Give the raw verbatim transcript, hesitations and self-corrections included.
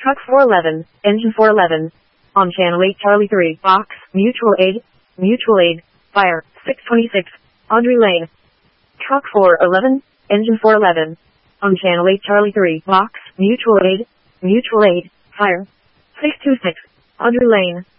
Truck four eleven, engine four eleven. On channel eight Charlie three, box, mutual aid, mutual aid, fire, six twenty-six, Audrey Lane. Truck four eleven, engine four eleven. On channel eight Charlie three, box, mutual aid, mutual aid, fire, six twenty-six, Audrey Lane.